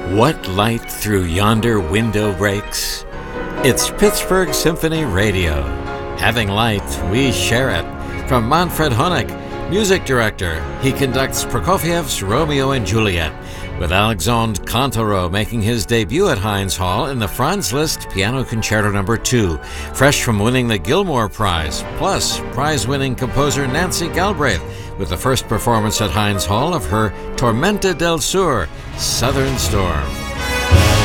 What light through yonder window breaks? It's Pittsburgh Symphony Radio. Having light, we share it. From Manfred Honeck, music director, he conducts Prokofiev's Romeo and Juliet, with Alexandre Cantereau making his debut at Heinz Hall in the Franz Liszt Piano Concerto No. 2, fresh from winning the Gilmore Prize, plus prize-winning composer Nancy Galbraith, with the first performance at Heinz Hall of her Tormenta del Sur, Southern Storm.